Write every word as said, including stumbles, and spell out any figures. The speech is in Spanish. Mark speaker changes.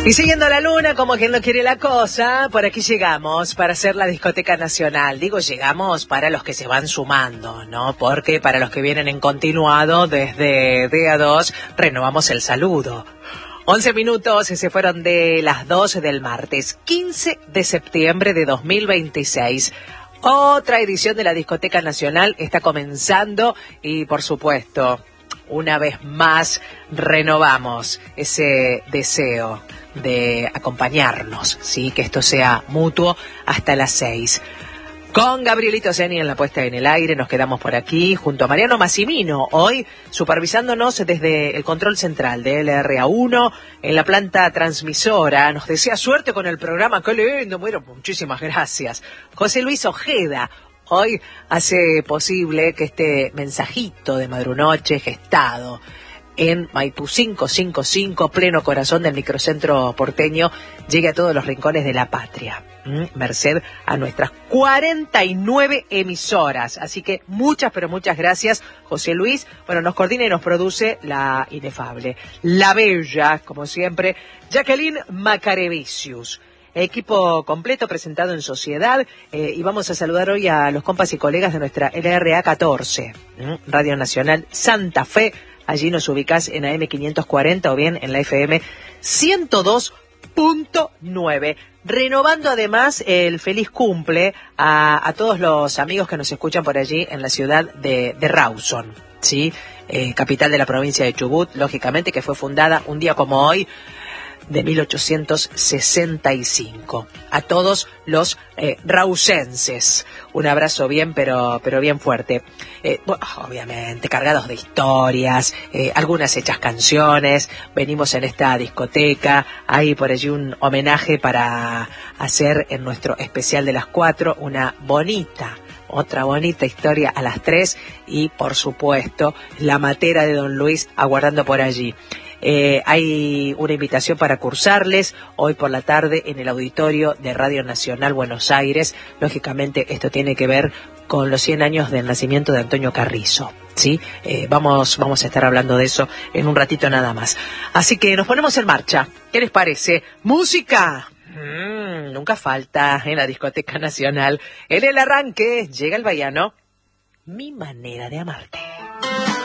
Speaker 1: Y siguiendo la luna, como quien no quiere la cosa, por aquí llegamos para hacer la discoteca nacional. Digo, llegamos para los que se van sumando, ¿no? Porque para los que vienen en continuado, desde día dos, renovamos el saludo. once minutos se fueron de las doce del martes, quince de septiembre de dos mil veintiséis. Otra edición de la discoteca nacional está comenzando y, por supuesto, una vez más renovamos ese deseo de acompañarnos, sí, que esto sea mutuo hasta las seis. Con Gabrielito Zeni en la puesta en el aire, nos quedamos por aquí junto a Mariano Massimino, hoy supervisándonos desde el control central de L R A uno en la planta transmisora. Nos desea suerte con el programa, qué lindo, bueno, muchísimas gracias. José Luis Ojeda hoy hace posible que este mensajito de Madrunoche gestado en Maipú quinientos cincuenta y cinco, pleno corazón del microcentro porteño, llegue a todos los rincones de la patria, ¿Mm? merced a nuestras cuarenta y nueve emisoras. Así que muchas, pero muchas gracias, José Luis. Bueno, nos coordina y nos produce la inefable, la bella, como siempre, Jacqueline Macarevicius. Equipo completo presentado en sociedad, eh, y vamos a saludar hoy a los compas y colegas de nuestra L R A catorce, ¿Mm? Radio Nacional Santa Fe. Allí nos ubicás en A M quinientos cuarenta o bien en la F M ciento dos punto nueve. Renovando además el feliz cumple a, a todos los amigos que nos escuchan por allí en la ciudad de, de Rawson, ¿sí? Eh, capital de la provincia de Chubut, lógicamente, que fue fundada un día como hoy de mil ochocientos sesenta y cinco. A todos los eh, rausenses, un abrazo bien, pero pero bien fuerte. Eh, bueno, obviamente, cargados de historias, eh, algunas hechas canciones. Venimos en esta discoteca, hay por allí un homenaje para hacer en nuestro especial de las cuatro una bonita, otra bonita historia a las tres, y por supuesto la matera de Don Luis aguardando por allí. Eh, hay una invitación para cursarles hoy por la tarde en el auditorio de Radio Nacional Buenos Aires. Lógicamente esto tiene que ver con los cien años del nacimiento de Antonio Carrizo, ¿sí? Eh, vamos, vamos a estar hablando de eso en un ratito nada más. Así que nos ponemos en marcha. ¿Qué les parece? ¡Música! Mm, nunca falta en la discoteca nacional. En el arranque llega el baiano Mi manera de amarte.